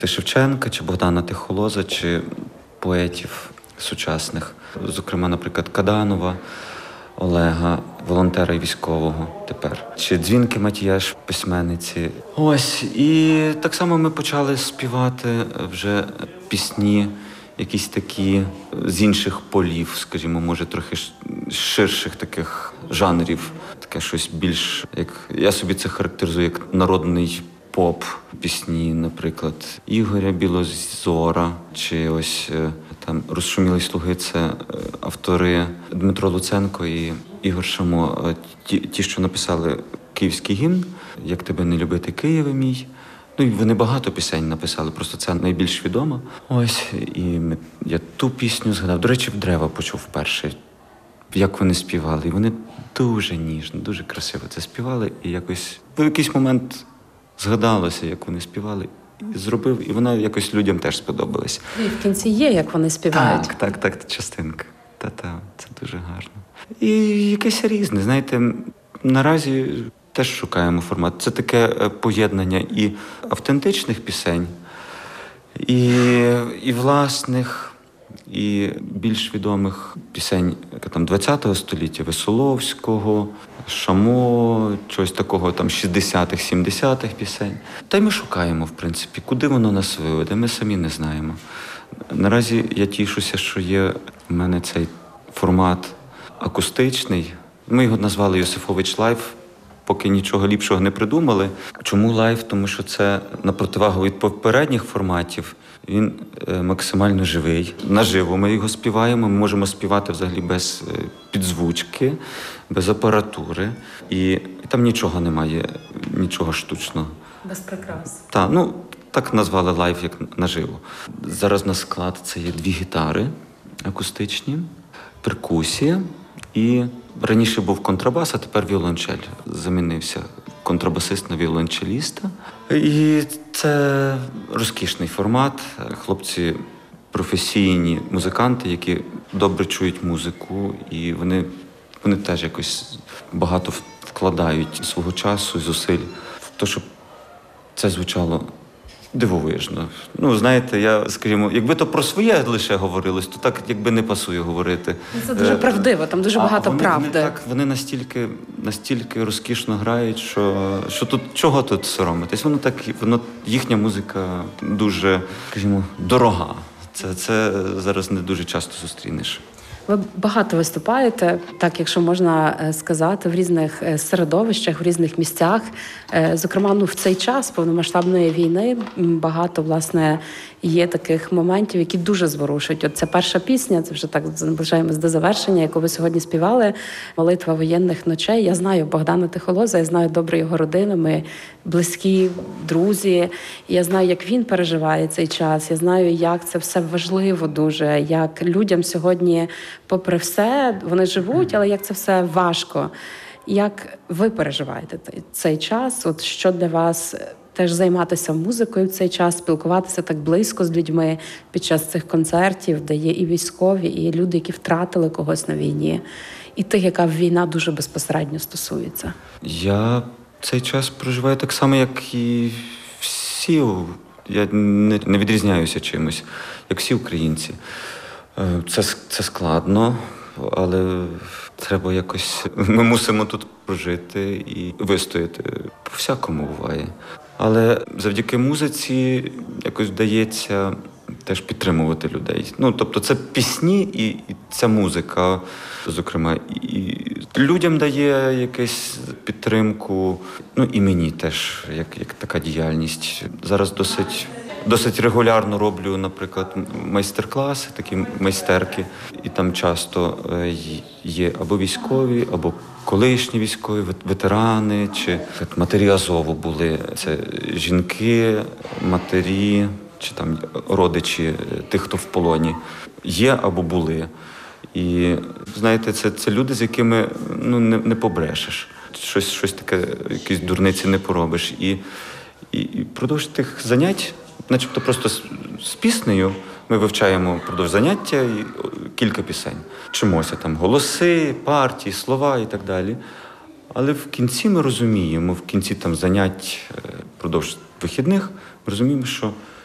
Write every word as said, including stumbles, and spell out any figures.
Шевченка, чи Богдана Тихолоза, чи поетів сучасних. Зокрема, наприклад, Каданова, Олега, волонтера і військового тепер. Чи Дзвінки Матіяш, письменниці. Ось, і так само ми почали співати вже пісні, якісь такі з інших полів, скажімо, може, трохи ширших таких жанрів. Таке щось більш, як я собі це характеризую, як народний поп, пісні, наприклад, Ігоря Білозора, чи ось там «Розшумілі слуги» – це автори Дмитро Луценко і Ігор Шамо, ті, ті, що написали київський гімн «Як тебе не любити, Києве мій». Ну, і вони багато пісень написали, просто це найбільш відома. Ось, і ми, я ту пісню згадав. До речі, в «Дерева» почув вперше, як вони співали. І вони дуже ніжно, дуже красиво це співали. І якось в якийсь момент згадалося, як вони співали, і зробив, і вона якось людям теж сподобалась. І в кінці є, як вони співають. Так, так, так, частинка. Та-та, це дуже гарно. І якесь різне, знаєте, наразі теж шукаємо формат. Це таке поєднання і автентичних пісень, і, і власних, і більш відомих пісень там двадцятого століття, Веселовського, Шамо, чогось такого там шістдесятих, сімдесятих пісень. Та й ми шукаємо, в принципі, куди воно нас виведе, ми самі не знаємо. Наразі я тішуся, що є в мене цей формат акустичний. Ми його назвали «Йосифович Лайв», поки нічого ліпшого не придумали. Чому лайв? Тому що це на противагу від попередніх форматів. Він максимально живий. Наживо ми його співаємо. Ми можемо співати взагалі без підзвучки, без апаратури. І, і там нічого немає, нічого штучного. Без прикрас. Так, ну, так назвали лайв, як наживо. Зараз на склад це є дві гітари акустичні, перкусія і раніше був контрабас, а тепер віолончель. Замінився контрабасист на віолончеліста. І це розкішний формат. Хлопці професійні музиканти, які добре чують музику, і вони, вони теж якось багато вкладають свого часу і зусиль в те, щоб це звучало дивовижно. Ну, знаєте, я, скажімо, якби то про своє лише говорилось, то так якби не пасує говорити. Це дуже правдиво, там дуже а багато вони, правди. Вони, так, вони настільки, настільки розкішно грають, що, що тут, чого тут соромитись? Воно так, воно, їхня музика дуже, скажімо, дорога. Це, це зараз не дуже часто зустрінеш. Ви багато виступаєте, так, якщо можна сказати, в різних середовищах, в різних місцях. Зокрема, ну, в цей час повномасштабної війни багато, власне, є таких моментів, які дуже зворушують. От ця перша пісня, це вже так наближаємось до завершення, яку ви сьогодні співали, «Молитва воєнних ночей». Я знаю Богдана Тихолоза, я знаю добре його родину, ми близькі, друзі. І я знаю, як він переживає цей час, я знаю, як це все важливо дуже, як людям сьогодні, попри все, вони живуть, але як це все важко. Як ви переживаєте цей час? От що для вас теж займатися музикою в цей час, спілкуватися так близько з людьми під час цих концертів, де є і військові, і люди, які втратили когось на війні, і тих, яка війна дуже безпосередньо стосується? Я цей час проживаю так само, як і всі. Я не, не відрізняюся чимось, як всі українці. Це, це складно, але треба якось... Ми мусимо тут прожити і вистояти. По-всякому буває. Але завдяки музиці якось вдається теж підтримувати людей. Ну, тобто це пісні і, і ця музика, зокрема, і людям дає якусь підтримку, ну і мені теж, як, як така діяльність. Зараз досить... Досить регулярно роблю, наприклад, майстер-класи, такі майстерки. І там часто є або військові, або колишні військові, ветерани, чи матері Азову були. Це жінки, матері, чи там родичі тих, хто в полоні. Є або були. І, знаєте, це, це люди, з якими ну, не, не побрешеш. Щось, щось таке, якісь дурниці не поробиш. І, і, і продовж тих занять, начебто просто з, з піснею ми вивчаємо впродовж заняття і кілька пісень. Вчимося там голоси, партії, слова і так далі. Але в кінці ми розуміємо, в кінці там занять впродовж вихідних, ми розуміємо, що